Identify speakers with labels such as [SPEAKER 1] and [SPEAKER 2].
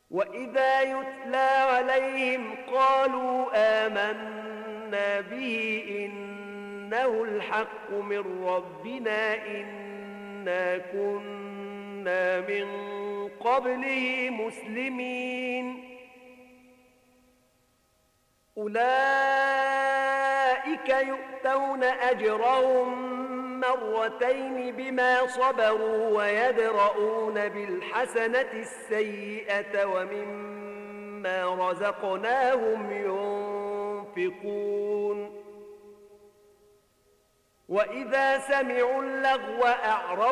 [SPEAKER 1] وإذا يتلى عليهم قالوا آمنا به إنه الحق من ربنا إنا كنا من قبله مسلمين أولئك يؤتون أجرهم مرتين بما صبروا ويدرؤون بالحسنة السيئة ومما رزقناهم ينفقون وإذا سمعوا اللغو أعرضوا